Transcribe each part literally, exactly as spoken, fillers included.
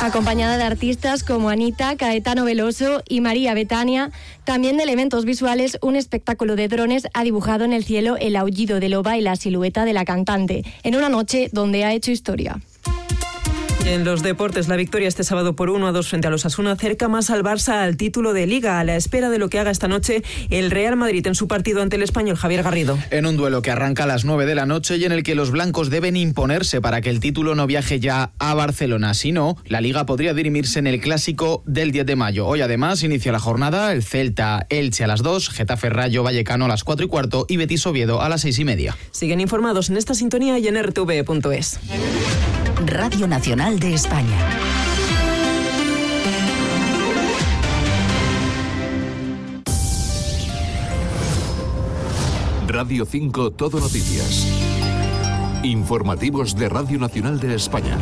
acompañada de artistas como Anita, Caetano Veloso y María Betania. También de elementos visuales, un espectáculo de drones ha dibujado en el cielo el aullido de loba y la silueta de la cantante, en una noche donde ha hecho historia. En los deportes, la victoria este sábado por uno a dos frente a los Osasuna acerca más al Barça al título de Liga, a la espera de lo que haga esta noche el Real Madrid en su partido ante el Español. Javier Garrido. En un duelo que arranca a las nueve de la noche y en el que los blancos deben imponerse para que el título no viaje ya a Barcelona. Si no, la Liga podría dirimirse en el Clásico del diez de mayo. Hoy además inicia la jornada el Celta Elche a las dos, Getafe Rayo Vallecano a las cuatro y cuarto y Betis Oviedo a las seis y media. Siguen informados en esta sintonía y en R T V punto es. Radio Nacional de España. Radio cinco Todo Noticias. Informativos de Radio Nacional de España.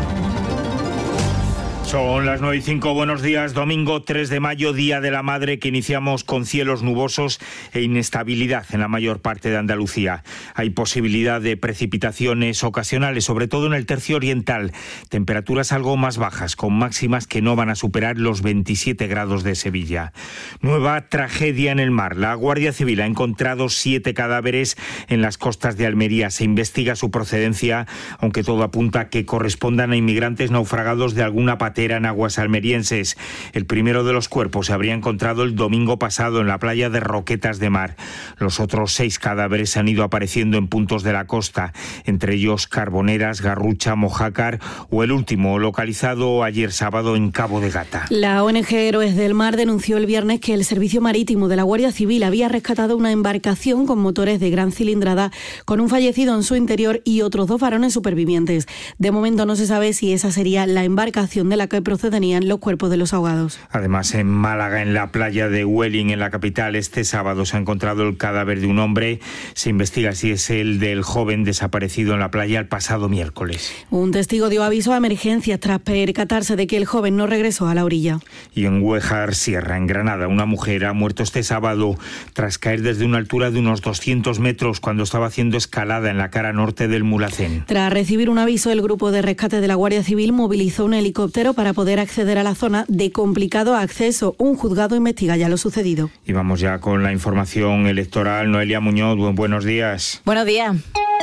Son las nueve y cinco, buenos días, domingo tres de mayo, Día de la Madre, que iniciamos con cielos nubosos e inestabilidad en la mayor parte de Andalucía. Hay posibilidad de precipitaciones ocasionales, sobre todo en el tercio oriental. Temperaturas algo más bajas, con máximas que no van a superar los veintisiete grados de Sevilla. Nueva tragedia en el mar. La Guardia Civil ha encontrado siete cadáveres en las costas de Almería. Se investiga su procedencia, aunque todo apunta a que correspondan a inmigrantes naufragados de alguna patera en aguas almerienses. El primero de los cuerpos se habría encontrado el domingo pasado en la playa de Roquetas de Mar. Los otros seis cadáveres han ido apareciendo en puntos de la costa, entre ellos Carboneras, Garrucha, Mojácar o el último localizado ayer sábado en Cabo de Gata. La O N G Héroes del Mar denunció el viernes que el Servicio Marítimo de la Guardia Civil había rescatado una embarcación con motores de gran cilindrada con un fallecido en su interior y otros dos varones supervivientes. De momento no se sabe si esa sería la embarcación de la que procederían los cuerpos de los ahogados. Además, en Málaga, en la playa de Huelin, en la capital, este sábado se ha encontrado el cadáver de un hombre. Se investiga si es el del joven desaparecido en la playa el pasado miércoles. Un testigo dio aviso a emergencias tras percatarse de que el joven no regresó a la orilla. Y en Huéjar Sierra, en Granada, una mujer ha muerto este sábado tras caer desde una altura de unos doscientos metros cuando estaba haciendo escalada en la cara norte del Mulhacén. Tras recibir un aviso, el grupo de rescate de la Guardia Civil movilizó un helicóptero para poder acceder a la zona de complicado acceso. Un juzgado investiga ya lo sucedido. Y vamos ya con la información electoral. Noelia Muñoz, buen, buenos días. Buenos días.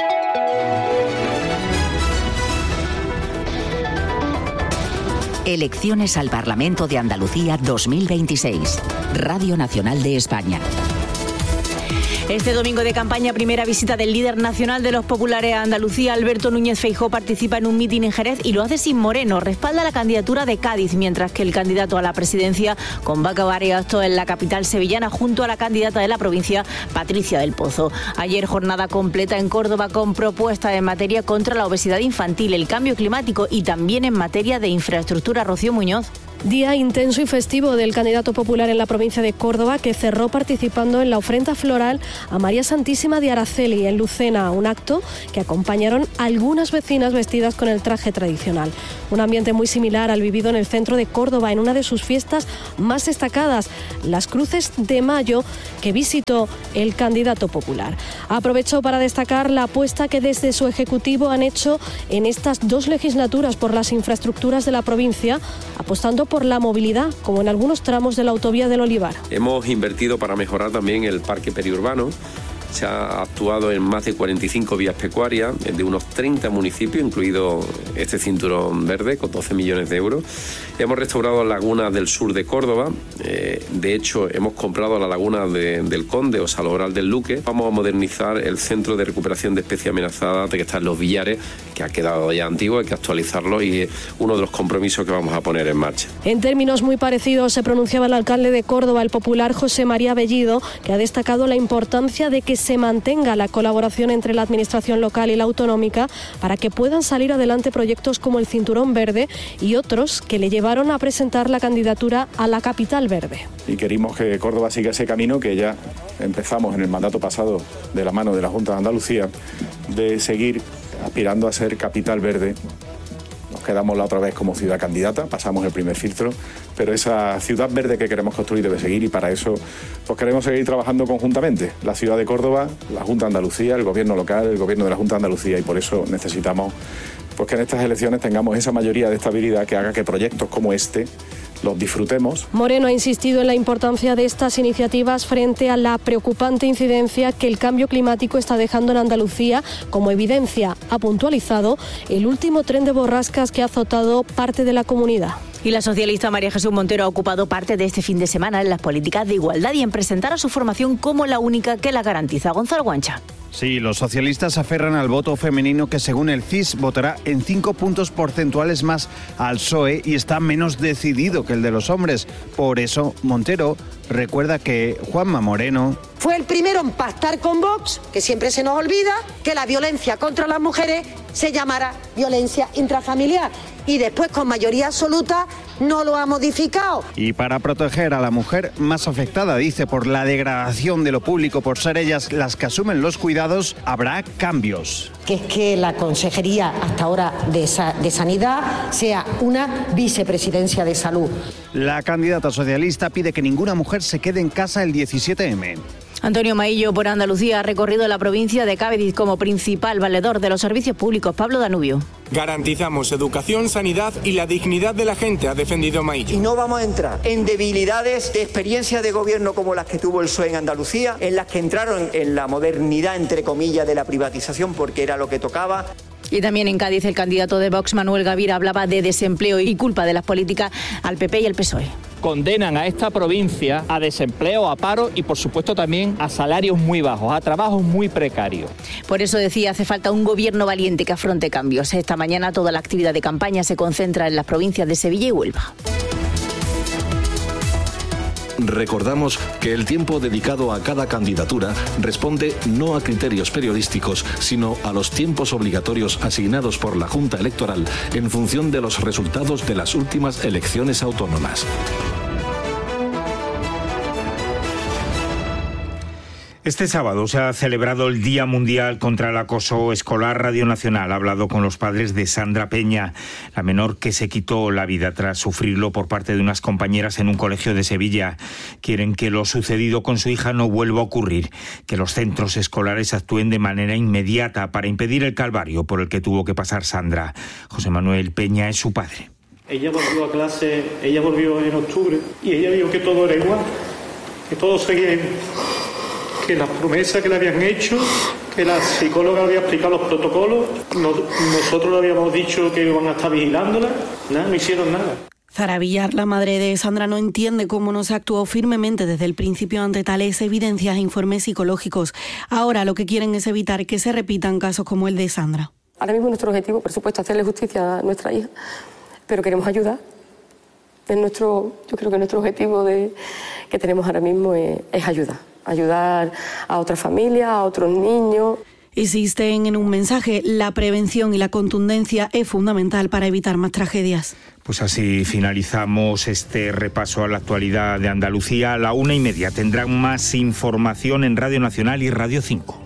Elecciones al Parlamento de Andalucía dos mil veintiséis. Radio Nacional de España. Este domingo de campaña, primera visita del líder nacional de los populares a Andalucía, Alberto Núñez Feijóo, participa en un mitin en Jerez y lo hace sin Moreno. Respalda la candidatura de Cádiz, mientras que el candidato a la presidencia convoca varios actos en la capital sevillana junto a la candidata de la provincia, Patricia del Pozo. Ayer jornada completa en Córdoba con propuestas en materia contra la obesidad infantil, el cambio climático y también en materia de infraestructura. Rocío Muñoz. Día intenso y festivo del candidato popular en la provincia de Córdoba, que cerró participando en la ofrenda floral a María Santísima de Araceli en Lucena, un acto que acompañaron algunas vecinas vestidas con el traje tradicional. Un ambiente muy similar al vivido en el centro de Córdoba en una de sus fiestas más destacadas, las Cruces de Mayo, que visitó el candidato popular. Aprovechó para destacar la apuesta que desde su ejecutivo han hecho en estas dos legislaturas por las infraestructuras de la provincia, apostando por la movilidad, como en algunos tramos de la autovía del Olivar. Hemos invertido para mejorar también el parque periurbano. Se ha actuado en más de cuarenta y cinco vías pecuarias de unos treinta municipios, incluido este cinturón verde, con doce millones de euros. Hemos restaurado lagunas del sur de Córdoba. Eh, de hecho, hemos comprado la laguna de, del Conde o Salobral del Luque. Vamos a modernizar el centro de recuperación de especies amenazadas que está en Los Villares, que ha quedado ya antiguo, hay que actualizarlo y es uno de los compromisos que vamos a poner en marcha. En términos muy parecidos se pronunciaba el alcalde de Córdoba, el popular José María Bellido, que ha destacado la importancia de que se mantenga la colaboración entre la administración local y la autonómica para que puedan salir adelante proyectos como el Cinturón Verde y otros que le llevaron a presentar la candidatura a la Capital Verde. Y queremos que Córdoba siga ese camino que ya empezamos en el mandato pasado de la mano de la Junta de Andalucía, de seguir aspirando a ser Capital Verde. Nos quedamos la otra vez como ciudad candidata, pasamos el primer filtro, pero esa ciudad verde que queremos construir debe seguir y para eso pues queremos seguir trabajando conjuntamente. La ciudad de Córdoba, la Junta de Andalucía, el gobierno local, el gobierno de la Junta de Andalucía y por eso necesitamos pues que en estas elecciones tengamos esa mayoría de estabilidad que haga que proyectos como este los disfrutemos. Moreno ha insistido en la importancia de estas iniciativas frente a la preocupante incidencia que el cambio climático está dejando en Andalucía como evidencia. Ha puntualizado el último tren de borrascas que ha azotado parte de la comunidad. Y la socialista María Jesús Montero ha ocupado parte de este fin de semana en las políticas de igualdad y en presentar a su formación como la única que la garantiza. Gonzalo Guancha. Sí, los socialistas se aferran al voto femenino que según el C I S votará en cinco puntos porcentuales más al P S O E y está menos decidido que el de los hombres. Por eso, Montero recuerda que Juanma Moreno fue el primero en pactar con Vox, que siempre se nos olvida, que la violencia contra las mujeres se llamara violencia intrafamiliar. Y después, con mayoría absoluta, no lo ha modificado. Y para proteger a la mujer más afectada, dice, por la degradación de lo público, por ser ellas las que asumen los cuidados, habrá cambios. Que es que la Consejería hasta ahora de, Sa- de Sanidad sea una vicepresidencia de Salud. La candidata socialista pide que ninguna mujer se quede en casa el diecisiete eme. Antonio Maillo por Andalucía ha recorrido la provincia de Cádiz como principal valedor de los servicios públicos. Pablo Danubio. Garantizamos educación, sanidad y la dignidad de la gente, ha defendido Maillo. Y no vamos a entrar en debilidades de experiencia de gobierno como las que tuvo el P S O E en Andalucía, en las que entraron en la modernidad, entre comillas, de la privatización porque era lo que tocaba. Y también en Cádiz el candidato de Vox, Manuel Gavira, hablaba de desempleo y culpa de las políticas al P P y al P S O E. Condenan a esta provincia a desempleo, a paro y por supuesto también a salarios muy bajos, a trabajos muy precarios. Por eso decía, hace falta un gobierno valiente que afronte cambios. Esta mañana toda la actividad de campaña se concentra en las provincias de Sevilla y Huelva. Recordamos que el tiempo dedicado a cada candidatura responde no a criterios periodísticos, sino a los tiempos obligatorios asignados por la Junta Electoral en función de los resultados de las últimas elecciones autónomas. Este sábado se ha celebrado el Día Mundial contra el Acoso Escolar. Radio Nacional ha hablado con los padres de Sandra Peña, la menor que se quitó la vida tras sufrirlo por parte de unas compañeras en un colegio de Sevilla. Quieren que lo sucedido con su hija no vuelva a ocurrir, que los centros escolares actúen de manera inmediata para impedir el calvario por el que tuvo que pasar Sandra. José Manuel Peña es su padre. Ella volvió a clase, ella volvió en octubre y ella vio que todo era igual, que todo seguía igual. Que las promesas que le habían hecho, que la psicóloga había explicado los protocolos, nos, nosotros le habíamos dicho que iban a estar vigilándola, nada, no hicieron nada. Zara Villar, la madre de Sandra, no entiende cómo no se actuó firmemente desde el principio ante tales evidencias e informes psicológicos. Ahora lo que quieren es evitar que se repitan casos como el de Sandra. Ahora mismo nuestro objetivo, por supuesto, es hacerle justicia a nuestra hija, pero queremos ayudar. Es nuestro, yo creo que nuestro objetivo de, que tenemos ahora mismo es, es ayudar. Ayudar a otras familias, a otros niños. Insisten en un mensaje, la prevención y la contundencia es fundamental para evitar más tragedias. Pues así finalizamos este repaso a la actualidad de Andalucía. A la una y media tendrán más información en Radio Nacional y Radio cinco.